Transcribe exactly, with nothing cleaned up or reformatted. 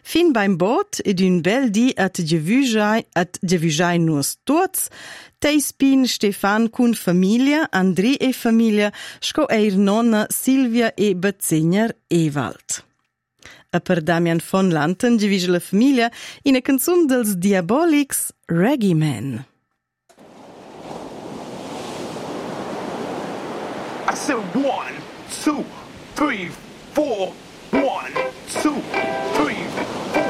Fin beim Boot ed un bel di at Gevüschai, at Gevüschai nus tuots, Teispin Stefan cun famiglia, Andri e famiglia, sco eir nonna Silvia e Bazzegner Ewald. A per Damian von Lanten gevisce la famiglia in a canzun dels Diabolics Reggae Man. I said one, two, three, four, one, two.